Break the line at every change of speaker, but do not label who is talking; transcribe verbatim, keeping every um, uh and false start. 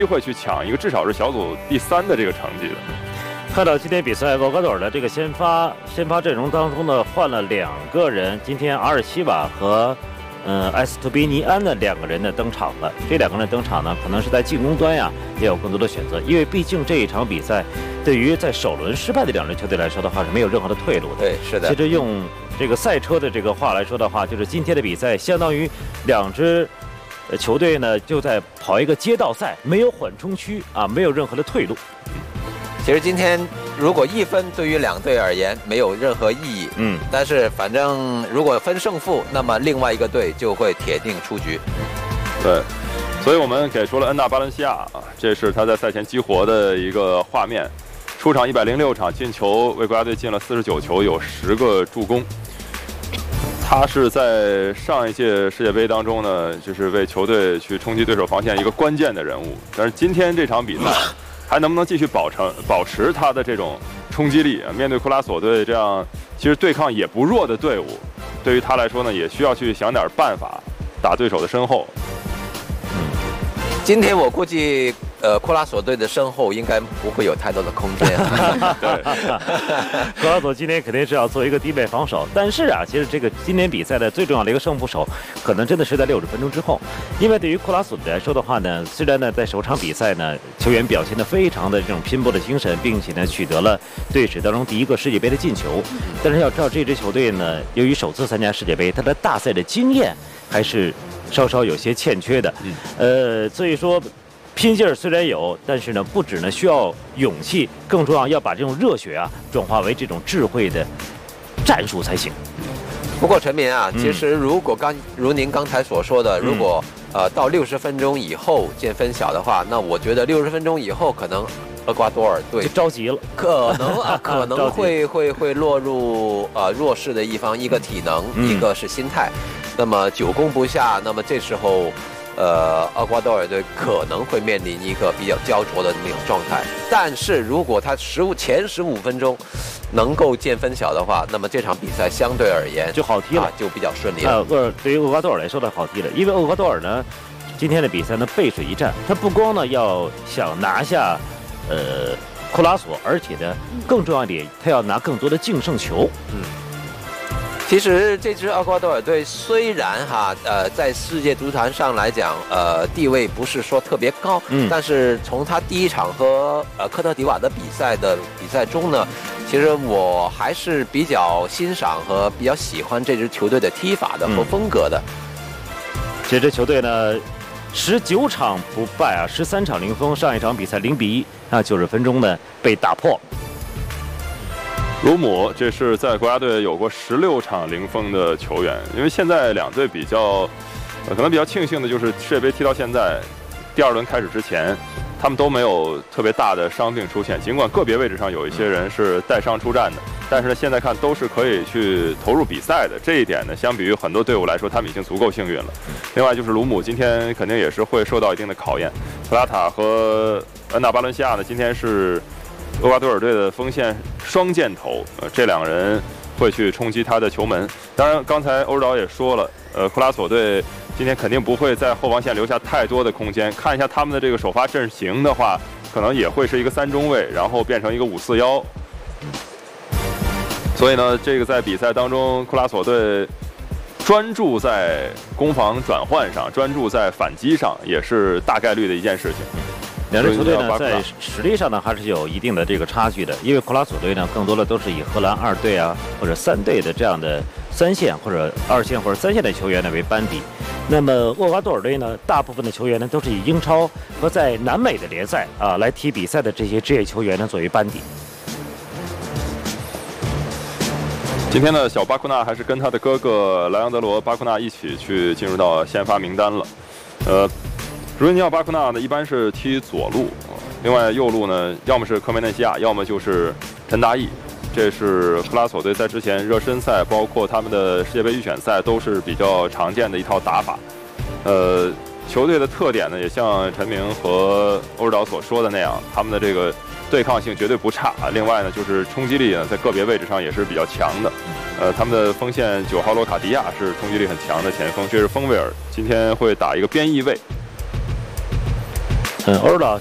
机会去抢一个至少是小组第三的这个成绩的。
看到今天比赛，厄瓜多尔的这个先发先发阵容当中呢，换了两个人。今天阿尔西瓦和嗯埃斯图比尼安的两个人呢登场了。这两个人登场呢，可能是在进攻端呀也有更多的选择，因为毕竟这一场比赛对于在首轮失败的两支球队来说的话是没有任何的退路的。
对，是的。
其实用这个赛车的这个话来说的话，就是今天的比赛相当于两支。呃，球队呢就在跑一个街道赛，没有缓冲区啊，没有任何的退路。
其实今天如果一分对于两队而言没有任何意义，嗯，但是反正如果分胜负，那么另外一个队就会铁定出局。
对，所以我们给出了恩纳巴伦西亚啊，这是他在赛前激活的一个画面。出场一百零六场，进球为国家队进了四十九球，有十个助攻。他是在上一届世界杯当中呢，就是为球队去冲击对手防线一个关键的人物。但是今天这场比赛，还能不能继续保成保持他的这种冲击力？面对库拉索队这样其实对抗也不弱的队伍，对于他来说呢，也需要去想点办法打对手的身后。
今天我估计，呃，库拉索队的身后应该不会有太多的空间。
库拉索今天肯定是要做一个低位防守，但是啊，其实这个今天比赛的最重要的一个胜负手，可能真的是在六十分钟之后，因为对于库拉索队来说的话呢，虽然呢在首场比赛呢，球员表现得非常的这种拼搏的精神，并且呢取得了队史当中第一个世界杯的进球，但是要知道这支球队呢，由于首次参加世界杯，他的大赛的经验还是稍稍有些欠缺的，呃，所以说拼劲儿虽然有，但是呢，不只呢需要勇气，更重要要把这种热血啊转化为这种智慧的战术才行。
不过陈明啊，其实如果刚如您刚才所说的，如果呃到六十分钟以后见分晓的话，那我觉得六十分钟以后可能厄瓜多尔队
就着急了，
可能啊可能会会会落入呃弱势的一方，一个体能，嗯、一个是心态。那么久攻不下，那么这时候，呃，厄瓜多尔队可能会面临一个比较焦灼的那种状态。但是如果他十五前十五分钟能够见分晓的话，那么这场比赛相对而言
就好踢了，
啊、就比较顺利了。
呃，厄对于厄瓜多尔来说的好踢了，因为厄瓜多尔呢，今天的比赛呢背水一战，他不光呢要想拿下，呃，库拉索，而且呢更重要一点，他要拿更多的净胜球。嗯。
其实这支厄瓜多尔队虽然哈呃在世界足坛上来讲呃地位不是说特别高，嗯，但是从他第一场和呃科特迪瓦的比赛的比赛中呢，其实我还是比较欣赏和比较喜欢这支球队的踢法的和风格的。
嗯、这支球队呢，十九场不败啊，十三场零封，上一场比赛零比一啊，九十分钟呢被打破。
鲁姆，这是在国家队有过十六场零封的球员。因为现在两队比较，呃，可能比较庆幸的就是世界杯踢到现在，第二轮开始之前，他们都没有特别大的伤病出现。尽管个别位置上有一些人是带伤出战的，但是呢，现在看都是可以去投入比赛的。这一点呢，相比于很多队伍来说，他们已经足够幸运了。另外就是鲁姆今天肯定也是会受到一定的考验。普拉塔和恩纳巴伦西亚呢，今天是厄瓜多尔队的锋线双箭头，呃，这两人会去冲击他的球门。当然，刚才欧指导也说了，呃，库拉索队今天肯定不会在后防线留下太多的空间。看一下他们的这个首发阵型的话，可能也会是一个三中卫，然后变成一个五四幺。所以呢，这个在比赛当中，库拉索队专注在攻防转换上，专注在反击上，也是大概率的一件事情。
两支球队呢，在实力上呢还是有一定的这个差距的，因为库拉索队呢更多的都是以荷兰二队啊或者三队的这样的三线或者二线或者三线的球员呢为班底，那么厄瓜多尔队呢，大部分的球员呢都是以英超和在南美的联赛啊来踢比赛的这些职业球员呢作为班底。
今天呢，小巴库纳还是跟他的哥哥莱昂德罗·巴库纳一起去进入到先发名单了，呃。鲁伊尼奥·巴库纳呢，一般是踢左路，另外右路呢，要么是科梅内西亚，要么就是陈达义。这是库拉索队在之前热身赛，包括他们的世界杯预选赛，都是比较常见的一套打法。呃，球队的特点呢，也像陈明和欧指导所说的那样，他们的这个对抗性绝对不差。另外呢，就是冲击力呢，在个别位置上也是比较强的。呃，他们的锋线九号罗卡迪亚是冲击力很强的前锋，这是锋维尔，今天会打一个边翼位。
嗯，欧洲老